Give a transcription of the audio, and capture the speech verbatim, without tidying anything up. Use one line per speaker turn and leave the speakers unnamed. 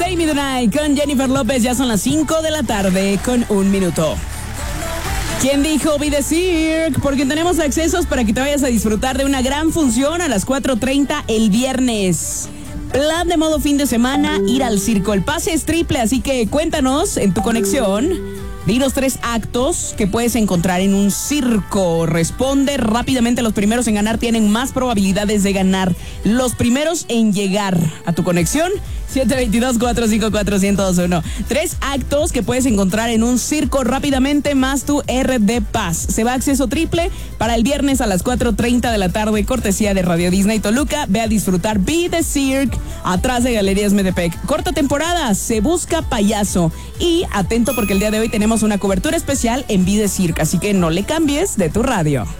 Play Me Tonight con Jennifer López. Ya son las cinco de la tarde con un minuto. ¿Quién dijo Be The Cirque? Porque tenemos accesos para que te vayas a disfrutar de una gran función a las cuatro treinta el viernes. Plan de modo fin de semana, ir al circo. El pase es triple, así que cuéntanos en tu conexión. Dinos tres actos que puedes encontrar en un circo. Responde rápidamente. Los primeros en ganar tienen más probabilidades de ganar. Los primeros en llegar a tu conexión. siete dos dos, cuatro cinco cuatro, uno cero dos uno. Tres actos que puedes encontrar en un circo rápidamente, más tu R D Paz. Se va a acceso triple para el viernes a las cuatro treinta de la tarde, cortesía de Radio Disney Toluca. Ve a disfrutar Be The Cirque, atrás de Galerías Metepec. Corta temporada, se busca payaso. Y atento porque el día de hoy tenemos una cobertura especial en Be The Cirque, así que no le cambies de tu radio.